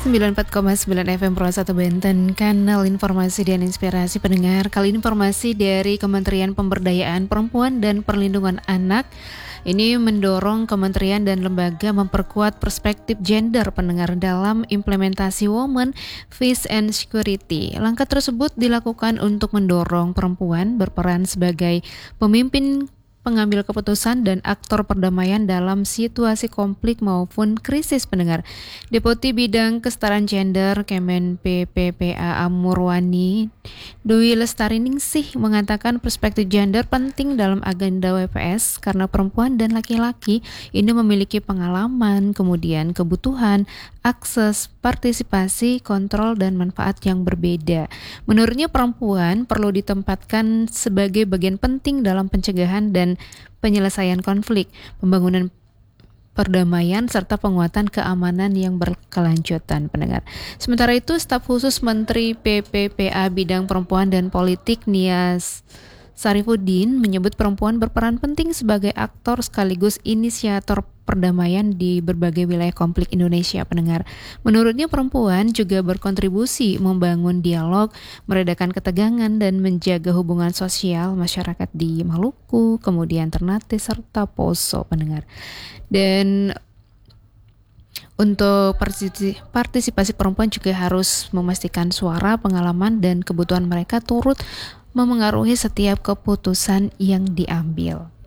94,9 FM Pro 1 Banten, kanal informasi dan inspirasi pendengar. Kali ini informasi dari Kementerian Pemberdayaan Perempuan dan Perlindungan Anak. Ini mendorong kementerian dan lembaga memperkuat perspektif gender pendengar dalam implementasi Women, Peace and Security. Langkah tersebut dilakukan untuk mendorong perempuan berperan sebagai pemimpin, pengambil keputusan dan aktor perdamaian dalam situasi konflik maupun krisis pendengar. Deputi Bidang Kesetaraan Gender Kemen PPPA Amurwani Dwi Lestariningsih mengatakan perspektif gender penting dalam agenda WPS karena perempuan dan laki-laki ini memiliki pengalaman, kemudian kebutuhan, akses, partisipasi, kontrol, dan manfaat yang berbeda. Menurutnya perempuan perlu ditempatkan sebagai bagian penting dalam pencegahan dan penyelesaian konflik, pembangunan perdamaian, serta penguatan keamanan yang berkelanjutan, pendengar. Sementara itu, staf khusus Menteri PPPA Bidang Perempuan dan Politik Nias Sarifuddin menyebut perempuan berperan penting sebagai aktor sekaligus inisiator perdamaian di berbagai wilayah konflik Indonesia, pendengar. Menurutnya perempuan juga berkontribusi membangun dialog, meredakan ketegangan dan menjaga hubungan sosial masyarakat di Maluku, kemudian Ternate serta Poso, pendengar. Dan untuk partisipasi perempuan juga harus memastikan suara, pengalaman, dan kebutuhan mereka turut memengaruhi setiap keputusan yang diambil.